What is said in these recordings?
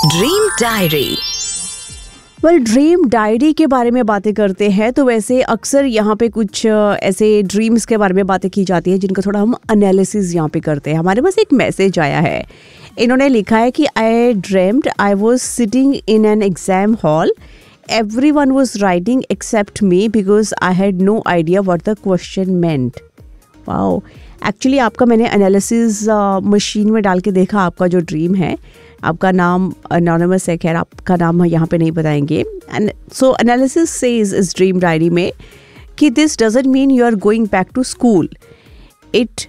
Dream diary. Dream diary के बारे में बातें करते हैं तो वैसे अक्सर यहाँ पे कुछ ऐसे ड्रीम्स के बारे में बातें की जाती है जिनका थोड़ा हम एनालिसिस यहाँ पे करते हैं। हमारे पास एक मैसेज आया है, इन्होंने लिखा है कि आई dreamed I was sitting in an exam hall, everyone was writing accept me because I had no idea what the question meant. Wow, actually आपका मैंने एनालिसिस मशीन में डाल के देखा, आपका जो ड्रीम है, आपका नाम अनोनिमस है, खैर आपका नाम हम यहाँ पे नहीं बताएंगे। एंड सो एनालिसिस सेज इस ड्रीम डायरी में कि this doesn't mean you are going back to school, it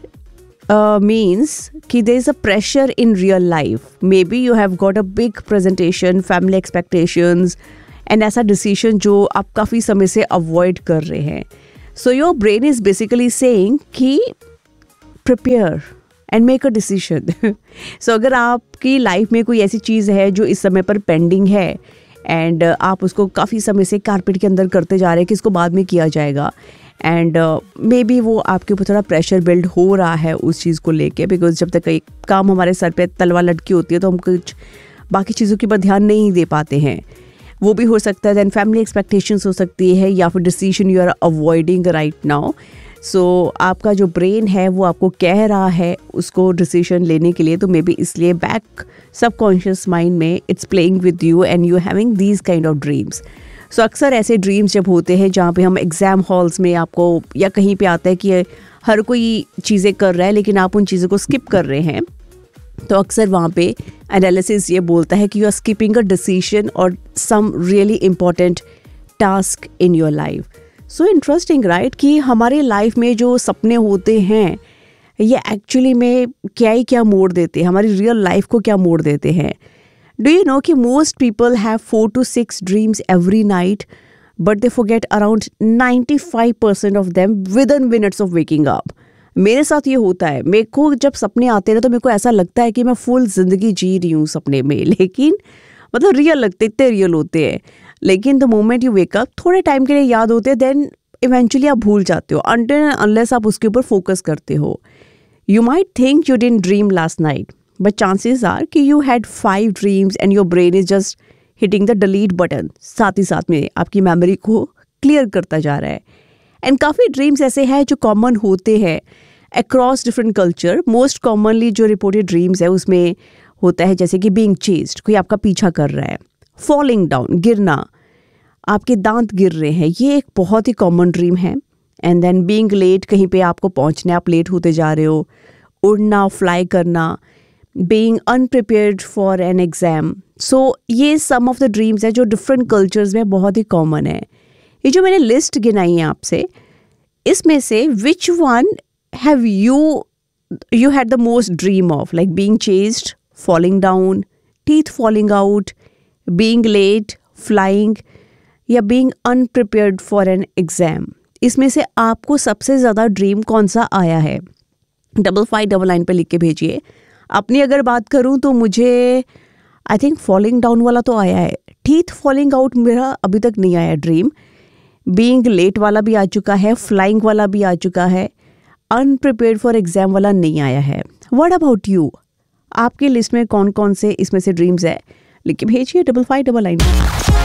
means कि there is a pressure in real life, may be you have got a big presentation, family expectations and ऐसा decision जो आप काफ़ी समय से avoid कर रहे हैं। So your brain is basically saying कि prepare and make a decision. सो अगर आपकी लाइफ में कोई ऐसी चीज़ है जो इस समय पर पेंडिंग है एंड आप उसको काफ़ी समय से कारपेट के अंदर करते जा रहे हैं कि इसको बाद में किया जाएगा, एंड मे बी वो आपके ऊपर थोड़ा प्रेशर बिल्ड हो रहा है उस चीज़ को लेके, बिकॉज जब तक एक काम हमारे सर पे तलवार लटकी होती है तो हम कुछ बाकी चीज़ों के ऊपर ध्यान नहीं दे पाते हैं। वो भी हो सकता है, दैन फैमिली एक्सपेक्टेशंस हो सकती है, या फिर decision you are avoiding right now. सो आपका जो ब्रेन है वो आपको कह रहा है उसको डिसीजन लेने के लिए, तो मे बी इसलिए बैक सबकॉन्शियस माइंड में it's playing with you and you having these kind of dreams. सो अक्सर ऐसे ड्रीम्स जब होते हैं जहाँ पे हम एग्ज़ाम हॉल्स में आपको या कहीं पे आता है कि हर कोई चीज़ें कर रहा है लेकिन आप उन चीज़ों को स्किप कर रहे हैं, तो अक्सर वहाँ पे एनालिसिस ये बोलता है कि you are skipping a decision और some really important task in your life. So interesting right, कि हमारे लाइफ में जो सपने होते हैं ये एक्चुअली में क्या ही क्या मोड़ देते हैं, हमारी रियल लाइफ को क्या मोड़ देते हैं। डू यू नो कि most people have 4 to 6 dreams every night but they forget around 95% of them with in minutes of waking up. मेरे साथ ये होता है, मेरे को जब सपने आते हैं ना तो मेरे को ऐसा लगता है कि मैं फुल जिंदगी जी रही हूँ सपने में, लेकिन मतलब रियल लगते, इतने रियल होते हैं, लेकिन the moment you wake up थोड़े टाइम के लिए याद होते हैं, देन इवेंचुअली आप भूल जाते हो अनटिल अनलेस आप उसके ऊपर फोकस करते हो। You might think you didn't dream last night but chances are कि you had 5 dreams and your brain is just hitting the delete button, साथ ही साथ में आपकी मेमोरी को क्लियर करता जा रहा है। एंड काफ़ी ड्रीम्स ऐसे हैं जो कॉमन होते हैं across different culture. Most commonly जो रिपोर्टेड ड्रीम्स है उसमें होता है जैसे कि बीइंग चेस्ड, कोई आपका पीछा कर रहा है, फॉलिंग डाउन, गिरना, आपके दांत गिर रहे हैं, ये एक बहुत ही कॉमन ड्रीम है। एंड देन बीइंग लेट, कहीं पे आपको पहुंचना है, आप लेट होते जा रहे हो, उड़ना, फ्लाई करना, बीइंग अनप्रिपेयर्ड फॉर एन एग्जाम। सो ये सम ऑफ द ड्रीम्स है जो डिफरेंट कल्चर्स में बहुत ही कॉमन है। ये जो मैंने लिस्ट गिनाई है आपसे, इसमें से which one have you had the most dream of, like being chased, falling down, teeth falling out, being late, flying, या being unprepared for an exam? इसमें से आपको सबसे ज़्यादा ड्रीम कौन सा आया है? 5599 पे लिख के भेजिए। अपनी अगर बात करूँ तो मुझे आई थिंक फॉलिंग डाउन वाला तो आया है, टीथ फॉलिंग आउट मेरा अभी तक नहीं आया ड्रीम, बीइंग लेट वाला भी आ चुका है, फ्लाइंग वाला भी आ चुका है, अनप्रिपेयर्ड फॉर एग्जाम वाला नहीं आया है। What about you? आपकी लिस्ट में कौन कौन से इसमें से ड्रीम्स है? लिख के भेजिए 5599।